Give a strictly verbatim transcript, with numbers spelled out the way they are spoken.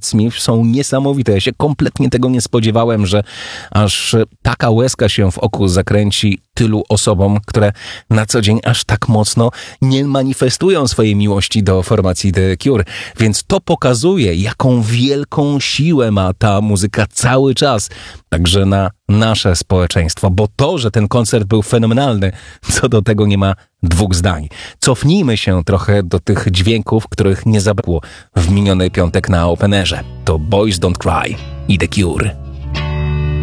Robert Smith są niesamowite. Ja się kompletnie tego nie spodziewałem, że aż taka łezka się w oku zakręci tylu osobom, które na co dzień aż tak mocno nie manifestują swojej miłości do formacji The Cure. Więc to pokazuje, jaką wielką siłę ma ta muzyka cały czas, także na nasze społeczeństwo, bo to, że ten koncert był fenomenalny, co do tego nie ma dwóch zdań. Cofnijmy się trochę do tych dźwięków, których nie zabrakło w miniony piątek na Open Airze. To Boys Don't Cry i The Cure.